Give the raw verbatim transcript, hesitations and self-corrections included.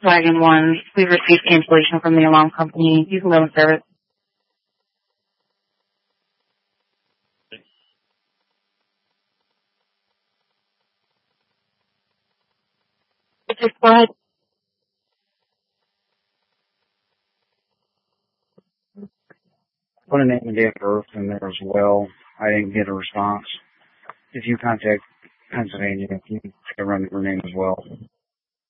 Wagon one, we've received cancellation from the alarm company. You can go and serve it. Just go ahead. Put a name and date of birth in there as well. I didn't get a response. If you contact Pennsylvania, you can run your name as well.